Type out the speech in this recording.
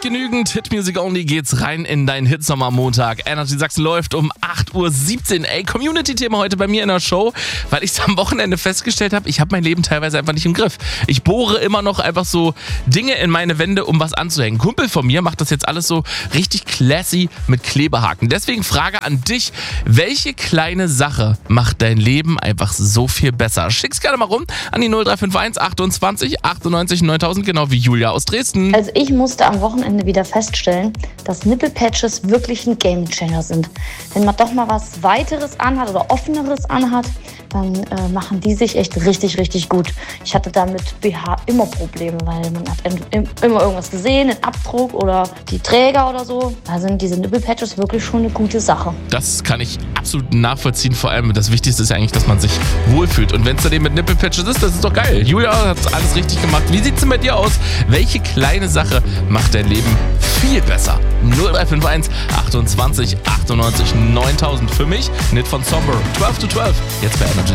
genügend. Hit Music Only geht's rein in deinen Hitsommer Montag. Energy Sachsen läuft um 8.17 Uhr. Ey, Community-Thema heute bei mir in der Show, weil ich am Wochenende festgestellt habe, ich habe mein Leben teilweise einfach nicht im Griff. Ich bohre immer noch einfach so Dinge in meine Wände, um was anzuhängen. Ein Kumpel von mir macht das jetzt alles so richtig classy mit Klebehaken. Deswegen Frage an dich, welche kleine Sache macht dein Leben einfach so viel besser? Schick's gerne mal rum an die 0351 28 98 9000, genau wie Julia aus Dresden. Also ich musste am Wochenende wieder feststellen, dass Nippelpatches wirklich ein Gamechanger sind. Wenn man doch mal was Weiteres anhat oder Offeneres anhat, dann machen die sich echt richtig, richtig gut. Ich hatte da mit BH immer Probleme, weil man hat immer irgendwas gesehen, einen Abdruck oder die Träger oder so. Da sind diese Nippelpatches wirklich schon eine gute Sache. Das kann ich absolut nachvollziehen. Vor allem das Wichtigste ist ja eigentlich, dass man sich wohlfühlt. Und wenn es dann mit Nippelpatches ist, das ist doch geil. Julia hat alles richtig gemacht. Wie sieht's denn bei dir aus? Welche kleine Sache macht dein Leben viel besser? 0351 28 98 9000. Für mich, Nit von Somber. 12 to 12. Jetzt bei Energy.